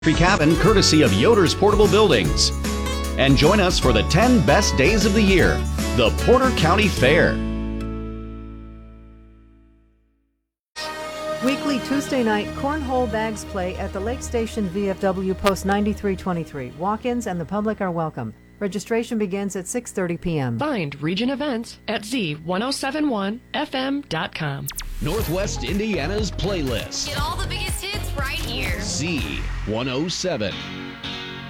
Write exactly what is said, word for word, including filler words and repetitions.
Free cabin courtesy of Yoder's Portable Buildings. And join us for the ten best days of the year, the Porter County Fair. Weekly Tuesday night cornhole bags play at the Lake Station V F W Post ninety-three twenty-three. Walk-ins and the public are welcome. Registration begins at six thirty p.m. Find Region Events at Z ten seventy-one F M dot com. Northwest Indiana's playlist. Get all the biggest hits right here. Z one oh seven.